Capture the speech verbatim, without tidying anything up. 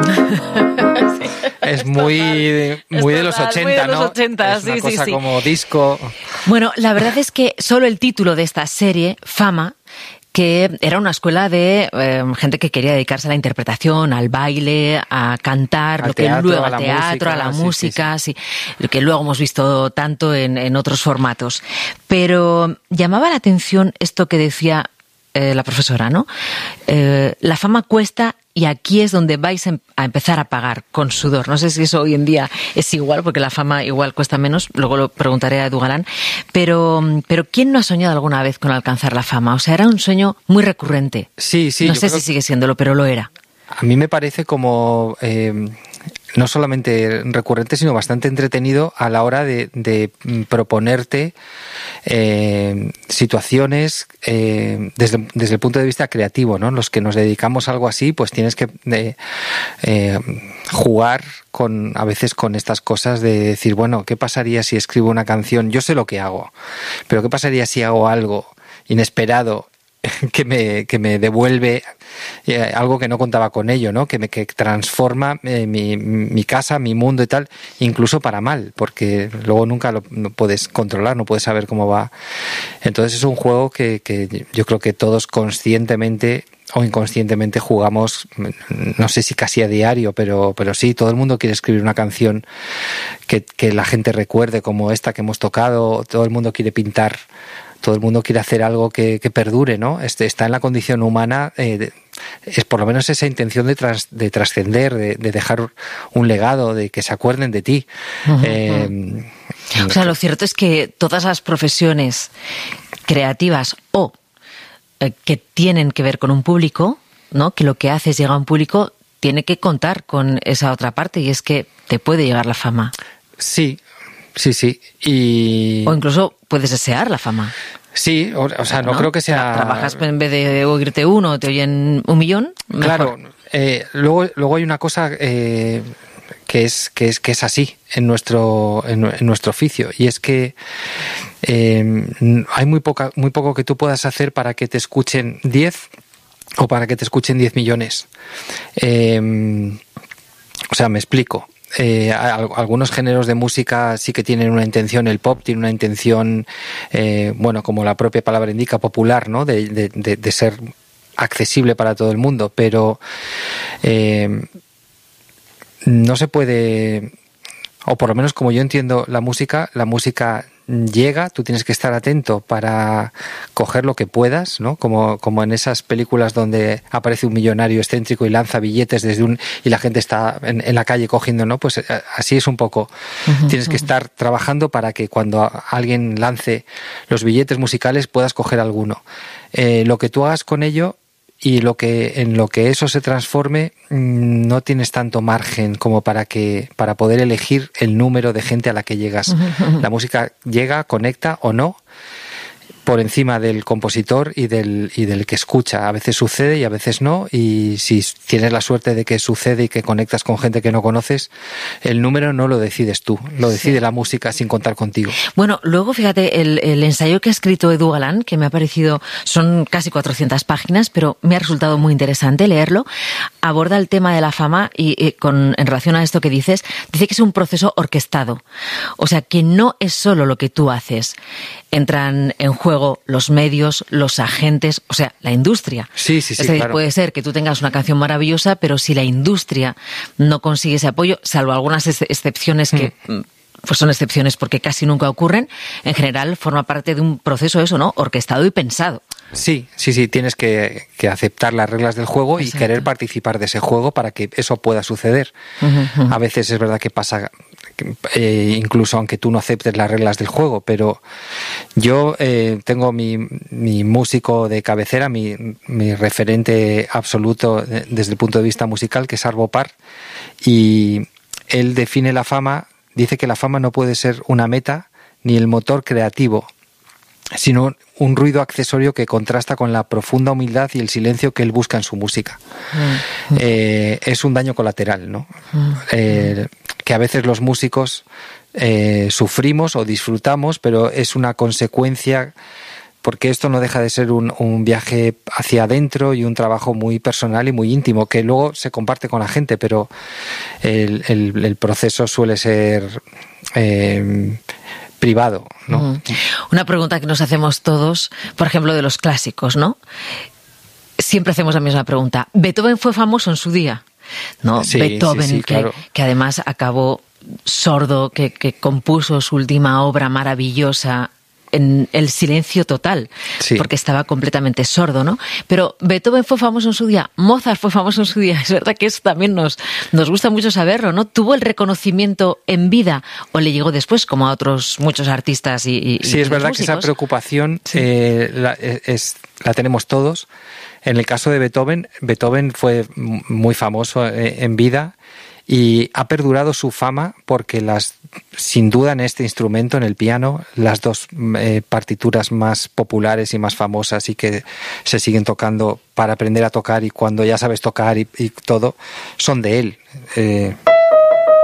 Sí. Es muy, muy de los ochenta, muy de los ¿no? ochenta, es una sí, cosa sí, sí. como disco. Bueno, la verdad es que solo el título de esta serie, Fama, que era una escuela de eh, gente que quería dedicarse a la interpretación, al baile, a cantar, Al lo que teatro, luego a al la teatro, música, a la sí, música, sí, sí, lo que luego hemos visto tanto en, en otros formatos. Pero llamaba la atención esto que decía eh, la profesora, ¿no? Eh, la fama cuesta y aquí es donde vais a empezar a pagar con sudor. No sé si eso hoy en día es igual, porque la fama igual cuesta menos, luego lo preguntaré a Edu Galán, pero, pero ¿quién no ha soñado alguna vez con alcanzar la fama? O sea, era un sueño muy recurrente. Sí, sí. No yo sé creo si sigue siéndolo, pero lo era. A mí me parece como eh, no solamente recurrente, sino bastante entretenido a la hora de, de proponerte eh, situaciones eh, desde, desde el punto de vista creativo, ¿no? Los que nos dedicamos a algo así, pues tienes que eh, eh, jugar con a veces con estas cosas de decir, bueno, ¿qué pasaría si escribo una canción? Yo sé lo que hago, pero ¿qué pasaría si hago algo inesperado que me, que me devuelve eh, algo que no contaba con ello, ¿no? Que me que transforma eh, mi, mi casa, mi mundo y tal, incluso para mal, porque luego nunca lo no puedes controlar, no puedes saber cómo va. Entonces es un juego que, que yo creo que todos conscientemente o inconscientemente jugamos, no sé si casi a diario, pero, pero sí, todo el mundo quiere escribir una canción que, que la gente recuerde como esta que hemos tocado, todo el mundo quiere pintar. Todo el mundo quiere hacer algo que, que perdure, ¿no? Este, está en la condición humana, eh, de, es por lo menos esa intención de, tras, de trascender, de, de dejar un legado, de que se acuerden de ti. Uh-huh. Eh, o sea, lo cierto es que todas las profesiones creativas o eh, que tienen que ver con un público, ¿no? Que lo que haces llega a un público, tiene que contar con esa otra parte, y es que te puede llegar la fama. Sí. Sí, sí. Y... O incluso puedes desear la fama. Sí, o, o sea, no, ¿no? creo que sea... Trabajas en vez de oírte uno, te oyen un millón. Mejor. Claro. Eh, luego, luego hay una cosa eh, que es que es que es así en nuestro en, en nuestro oficio, y es que eh, hay muy poca muy poco que tú puedas hacer para que te escuchen diez o para que te escuchen diez millones. Eh, o sea, me explico. Eh, algunos géneros de música sí que tienen una intención, el pop tiene una intención, eh, bueno, como la propia palabra indica, popular, ¿no? De, de, de, de ser accesible para todo el mundo, pero eh, no se puede, o por lo menos como yo entiendo la música, la música llega, tú tienes que estar atento para coger lo que puedas, ¿no? Como, como en esas películas donde aparece un millonario excéntrico y lanza billetes desde un y la gente está en, en la calle cogiendo, ¿no? Pues así es un poco. Uh-huh, tienes que uh-huh. estar trabajando para que cuando alguien lance los billetes musicales puedas coger alguno. Eh, lo que tú hagas con ello y lo que en lo que eso se transforme, no tienes tanto margen como para que para poder elegir el número de gente a la que llegas. La música llega, conecta o no, por encima del compositor y del y del que escucha. A veces sucede y a veces no, y si tienes la suerte de que sucede y que conectas con gente que no conoces, el número no lo decides tú, lo decide sí. la música sin contar contigo. Bueno, luego fíjate, el, el ensayo que ha escrito Edu Galán, que me ha parecido, son casi cuatrocientas páginas, pero me ha resultado muy interesante leerlo, aborda el tema de la fama y, y con en relación a esto que dices, dice que es un proceso orquestado, o sea, que no es solo lo que tú haces, entran en juego los medios, los agentes, o sea, la industria. Sí, sí, sí, es decir, claro. Puede ser que tú tengas una canción maravillosa, pero si la industria no consigue ese apoyo, salvo algunas ex- excepciones que... Mm. pues son excepciones porque casi nunca ocurren, en general forma parte de un proceso eso, ¿no? Orquestado y pensado. Sí, sí, sí, tienes que, que aceptar las reglas del juego. Exacto. Y querer participar de ese juego para que eso pueda suceder. Uh-huh, uh-huh. A veces es verdad que pasa, eh, incluso aunque tú no aceptes las reglas del juego, pero yo eh, tengo mi, mi músico de cabecera, mi, mi referente absoluto desde el punto de vista musical, que es Arvo Pärt, y él define la fama. Dice que la fama no puede ser una meta ni el motor creativo, sino un ruido accesorio que contrasta con la profunda humildad y el silencio que él busca en su música. Mm. Eh, es un daño colateral, ¿no? Mm. Eh, que a veces los músicos eh, sufrimos o disfrutamos, pero es una consecuencia porque esto no deja de ser un, un viaje hacia adentro y un trabajo muy personal y muy íntimo, que luego se comparte con la gente, pero el, el, el proceso suele ser eh, privado, ¿no? Mm. Una pregunta que nos hacemos todos, por ejemplo, de los clásicos, ¿no? Siempre hacemos la misma pregunta. ¿Beethoven fue famoso en su día? No, sí, Beethoven, sí, sí, que, claro. que además acabó sordo, que, que compuso su última obra maravillosa en el silencio total, sí. porque estaba completamente sordo, ¿no? Pero Beethoven fue famoso en su día, Mozart fue famoso en su día, es verdad que eso también nos, nos gusta mucho saberlo, ¿no? ¿Tuvo el reconocimiento en vida o le llegó después, como a otros muchos artistas y, y Sí, es verdad músicos? que esa preocupación sí. eh, la, es, la tenemos todos. En el caso de Beethoven, Beethoven fue muy famoso en vida y ha perdurado su fama porque las, sin duda en este instrumento, en el piano, las dos eh, partituras más populares y más famosas y que se siguen tocando para aprender a tocar y cuando ya sabes tocar y, y todo, son de él. Eh,